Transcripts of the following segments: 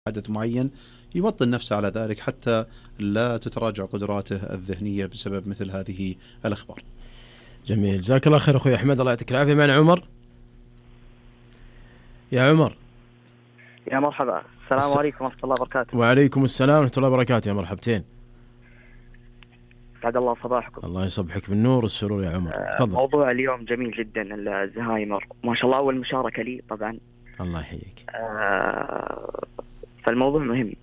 حدث معين يوطن نفسه على ذلك حتى لا تتراجع قدراته الذهنية بسبب مثل هذه الأخبار. جميل، جزاك الله خير أخوي أحمد، الله يعطيك العافية. معنا عمر. يا عمر. يا مرحبا، السلام عليكم ورحمة الله وبركاته. وعليكم السلام ورحمة الله وبركاته، يا مرحبتين. سعد الله صباحكم. الله يصبحك بالنور والسرور يا عمر. تفضل. موضوع اليوم جميل جدا، الزهايمر ما شاء الله، أول مشاركة لي طبعا. الله يحييك. فالموضوع مهم.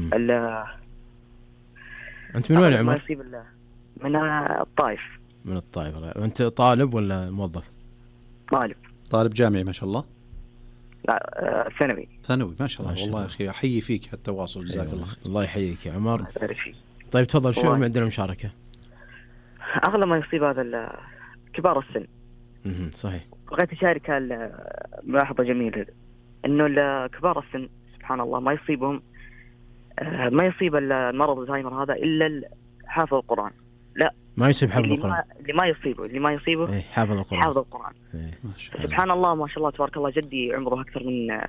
أنت من وين يا عمر؟ ما يصيب من الطائف. من الطائف. وأنت طالب ولا موظف؟ طالب جامعي ما شاء الله. لا ثانوي ما شاء الله. والله أخي أحيي فيك التواصل، جزاك الله خير. الله يحييك يا عمر. طيب تفضل، شو عندنا مشاركة؟ أغلب ما يصيب هذا كبار السن. صحيح. بغيت أشارك ملاحظة جميلة، إنه كبار السن سبحان الله ما يصيبهم ما يصيب المرض الزهايمر هذا إلا حافظ القرآن. لا، ما يصيب حافظ القرآن. اللي ما يصيبه حافظ القرآن. سبحان الله ما شاء الله تبارك الله. جدي عمره أكثر من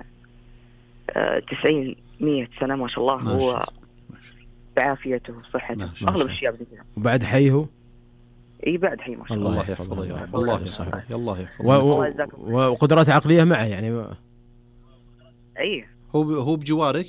90-100 سنة ما شاء الله. هو بعافيته وصحته أغلب الشيء بديها. وبعد حيه. بعد حي ما شاء الله. الله يحفظه يا رب. الله يحفظه. الله يحفظه. وقدرات عقلية معه يعني. هو بجوارك؟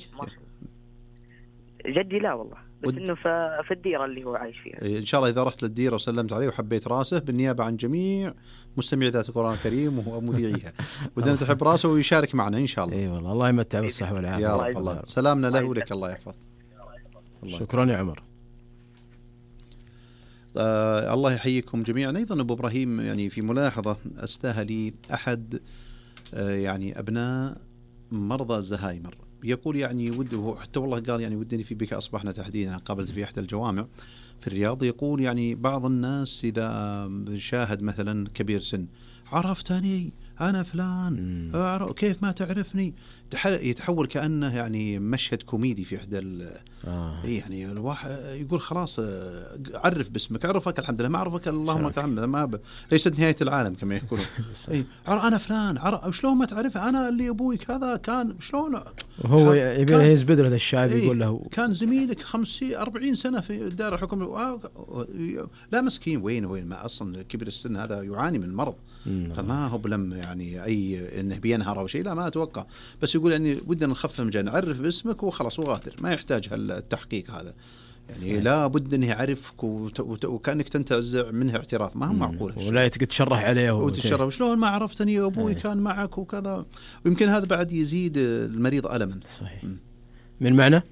جدي لا والله، بس انه في الديره اللي هو عايش فيها. ان شاء الله اذا رحت للديره وسلمت عليه وحبيت راسه بالنيابه عن جميع مستمعي ذات القرآن الكريم وهو مذيعيها، ودنا تحب راسه ويشارك معنا ان شاء الله. اي والله، الله يمتع بالصحه والعافيه يا رب. الله سلامنا له ولك. الله يحفظ. شكرا يا عمر. الله يحييكم جميعا. ايضا ابو ابراهيم، يعني في ملاحظه استهلي احد يعني ابناء مرضى الزهايمر، يقول يعني وده حتى والله قال يعني ودني في بك أصبحنا تحديدا. قابلت في إحدى الجوامع في الرياض، يقول يعني بعض الناس إذا شاهد مثلا كبير سن، عرفتني أنا فلان، كيف ما تعرفني، يتحول كأنه يعني مشهد كوميدي في إحدى يعني الواحد يقول خلاص عرف باسمك، عرفك الحمد لله، ما عرفك اللهم لك الحمد، ما ليست نهاية العالم كما يقولون. أنا فلان، شلون ما تعرف أنا اللي أبوي كذا كان، شلون هو يبي يزبد له الشعب. يقول له كان زميلك 40 سنة في دار الحكم. لا مسكين، وين ما أصلا كبير السن هذا يعاني من مرض، فما هو بلم يعني أي إنه بينهر أو شيء، لا ما أتوقع. بس يقول يعني ودنا نخفف من جانب، نعرف باسمك وخلاص وغادر، ما يحتاج التحقيق هذا يعني. لا بد انه يعرفك وكانك تنتزع منه اعتراف، ما هو معقول. ولا تتشرح عليه وتتشرح شلون ما عرفتني وابوي كان معك وكذا، ويمكن هذا بعد يزيد المريض ألما. صحيح. من معنا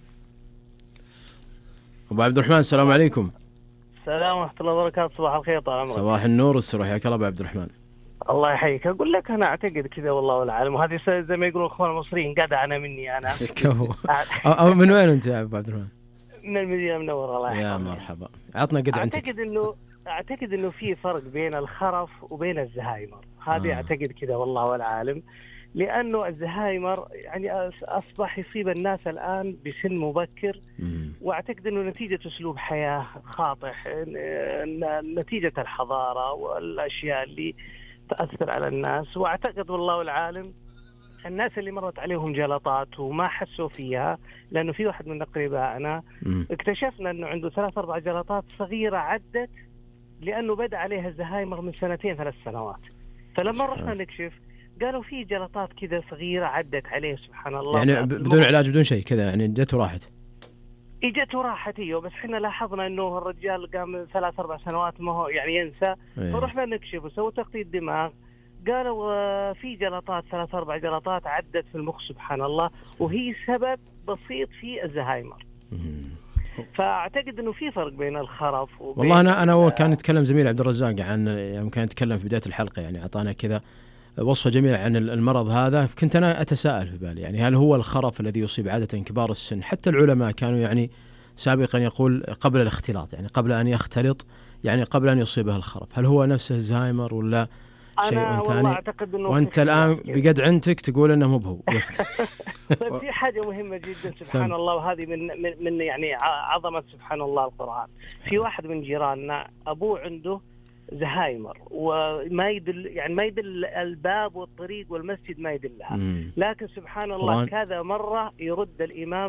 ابو عبد الرحمن. السلام عليكم. السلام ورحمة الله وبركاته. صباح الخير. طال عمرك. صباح النور والسرور، حياك الله ابو عبد الرحمن. الله يحييك. أقول لك أنا أعتقد كذا والله والعالم، وهذه زي ما يقولون الأخوان المصريين قدع أنا مني أنا. أو من وين أنت يا أبو عبد الرحمن؟ من المدينة المنورة. الله يحفظك. يا مرحبا، عطنا قدع أنت. أعتقد إنه في فرق بين الخرف وبين الزهايمر، هذه أعتقد كذا والله والعالم، لأنه الزهايمر يعني أصبح يصيب الناس الآن بسن مبكر، وأعتقد أنه نتيجة أسلوب حياة خاطئ، نتيجة الحضارة والأشياء اللي تأثر على الناس. وأعتقد والله والعالم الناس اللي مرت عليهم جلطات وما حسوا فيها، لأنه في واحد من أقربائنا اكتشفنا أنه عنده 3-4 جلطات صغيرة عدت، لأنه بدأ عليها الزهايمر من 2-3 سنوات. فلما رحنا نكشف قالوا في جلطات كذا صغيرة عدت عليه. سبحان الله. يعني بدون علاج بدون شيء كذا، يعني جت وراحت. اجت وراحت. ايوه، بس احنا لاحظنا انه الرجال قام 3-4 سنوات ما هو يعني ينسى. فرحنا نكشف وسووا تخطيط دماغ، قالوا في جلطات 3-4 جلطات عدت في المخ. سبحان الله. وهي سبب بسيط في الزهايمر. فاعتقد انه في فرق بين الخرف وبين والله انا كان يتكلم زميل عبد الرزاق عن، يعني كان يتكلم في بداية الحلقة، يعني اعطانا كذا وصفة جميلة عن المرض هذا. كنت أنا أتساءل في بالي، يعني هل هو الخرف الذي يصيب عادة كبار السن؟ حتى العلماء كانوا يعني سابقا يقول قبل الاختلاط، يعني قبل أن يختلط، يعني قبل أن يصيبه الخرف، هل هو نفسه الزهايمر ولا شيء ثاني؟ وأنت الآن بقد عنتك تقول أنه مو بهو. في حاجة مهمة جدا سبحان الله، وهذه من يعني عظمة سبحان الله القرآن. في واحد من جيراننا أبوه عنده زهايمر، وما يدل يعني ما يدل الباب والطريق والمسجد ما يدلها، لكن سبحان الله كذا مرة يرد الإمام